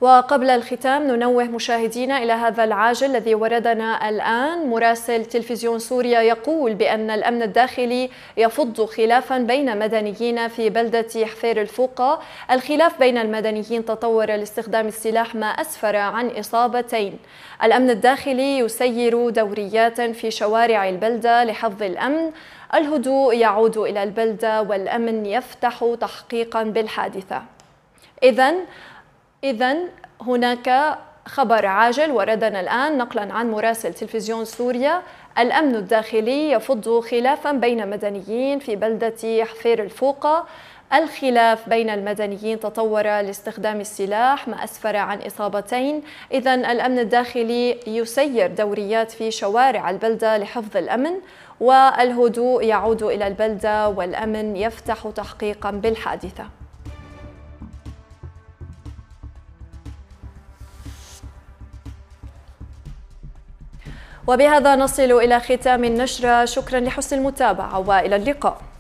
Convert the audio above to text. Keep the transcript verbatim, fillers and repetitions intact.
وقبل الختام ننوه مشاهدينا إلى هذا العاجل الذي وردنا الآن. مراسل تلفزيون سوريا يقول بأن الأمن الداخلي يفض خلافا بين مدنيين في بلدة حفير الفوقة. الخلاف بين المدنيين تطور لاستخدام السلاح ما أسفر عن إصابتين. الأمن الداخلي يسير دوريات في شوارع البلدة لحفظ الأمن. الهدوء يعود إلى البلدة والأمن يفتح تحقيقا بالحادثة. إذن إذن هناك خبر عاجل وردنا الآن نقلا عن مراسل تلفزيون سوريا. الأمن الداخلي يفض خلافا بين مدنيين في بلدة حفير الفوقة. الخلاف بين المدنيين تطور لاستخدام السلاح ما أسفر عن إصابتين. إذن الأمن الداخلي يسير دوريات في شوارع البلدة لحفظ الأمن، والهدوء يعود إلى البلدة والأمن يفتح تحقيقا بالحادثة. وبهذا نصل إلى ختام النشرة. شكرا لحسن المتابعة وإلى اللقاء.